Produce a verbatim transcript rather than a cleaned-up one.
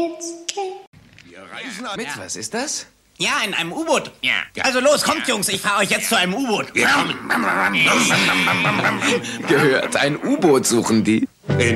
Wir reisen an. Mit, was ist das? Ja, in einem U-Boot. Ja. Also los, kommt, Jungs, ich fahre euch jetzt zu einem U-Boot. Gehört, ein U-Boot suchen die.